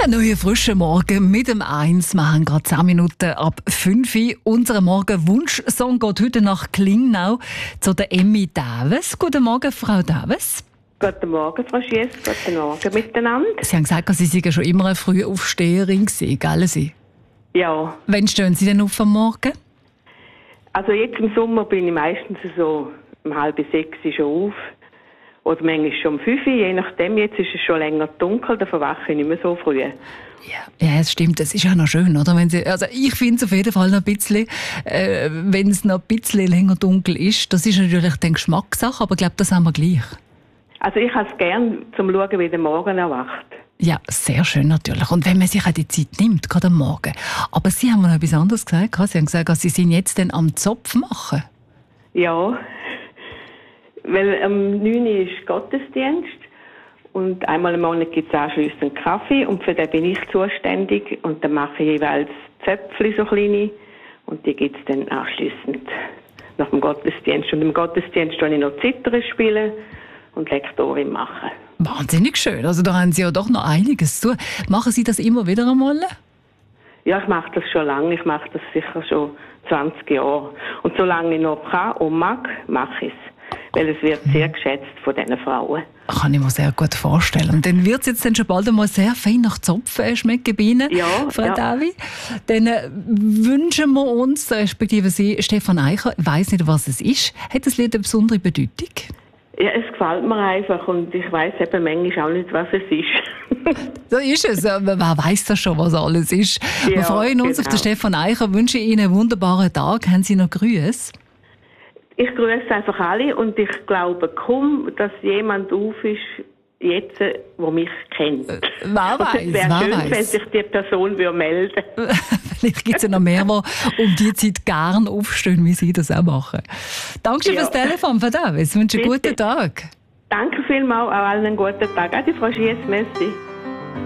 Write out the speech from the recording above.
Ein neuer frischer Morgen mit dem 1. Wir haben gerade 10 Minuten ab 5 Uhr. Unser Morgen-Wunsch-Song geht heute nach Klingnau zu der Emmy Daves. Guten Morgen, Frau Daves. Guten Morgen, Frau Schiess. Guten Morgen miteinander. Sie haben gesagt, Sie seien schon immer eine frühe Aufsteherin gewesen, gell Sie? Ja. Wann stehen Sie denn auf am Morgen? Also jetzt im Sommer bin ich meistens so um 5:30 schon auf. Oder manchmal schon um 5 Uhr, je nachdem. Jetzt ist es schon länger dunkel, da verwache ich nicht mehr so früh. Ja, es stimmt. Es ist ja noch schön, oder? Also ich finde es auf jeden Fall noch ein bisschen, wenn es noch ein bisschen länger dunkel ist. Das ist natürlich die Geschmackssache, aber ich glaube, das haben wir gleich. Also ich habe es gern zum Schauen, wie der Morgen erwacht. Ja, sehr schön natürlich. Und wenn man sich auch die Zeit nimmt, gerade am Morgen. Aber Sie haben mir noch etwas anderes gesagt. Sie haben gesagt, Sie sind jetzt dann am Zopf machen. Ja, weil am 9 Uhr ist Gottesdienst und einmal im Monat gibt es anschliessend Kaffee und für den bin ich zuständig und dann mache ich jeweils Zöpfchen, so kleine, und die gibt es dann anschliessend nach dem Gottesdienst. Und im Gottesdienst spiele ich noch Zither spielen und Lektorin machen. Wahnsinnig schön. Also da haben Sie ja doch noch einiges zu. Machen Sie das immer wieder einmal? Ja, ich mache das schon lange. Ich mache das sicher schon 20 Jahre. Und solange ich noch kann und mag, mache ich es. Weil es wird sehr geschätzt von diesen Frauen. Kann ich mir sehr gut vorstellen. Und dann wird es jetzt dann schon bald einmal sehr fein nach Zopf schmecken bei Ihnen, ja, Frau Davi. Dann wünschen wir uns, respektive Sie, Stefan Eicher, ich weiss nicht, was es ist. Hat das Lied eine besondere Bedeutung? Ja, es gefällt mir einfach und ich weiss eben manchmal auch nicht, was es ist. So ist es. Wer weiss das schon, was alles ist. Ja, wir freuen uns auf den Stefan Eicher, wünschen Ihnen einen wunderbaren Tag. Haben Sie noch Grüße? Ich grüße einfach alle und ich glaube kaum, dass jemand auf ist, jetzt, der mich kennt. Wer weiß, es wäre schön, wenn sich die Person melden würde. Vielleicht gibt es ja noch mehr, die um die Zeit gerne aufstehen, wie Sie das auch machen. Dankeschön fürs Telefon, Frau Davis. Ich wünsche einen guten Tag. Danke vielmals, auch allen einen guten Tag. Auch die Frau Schiess, merci.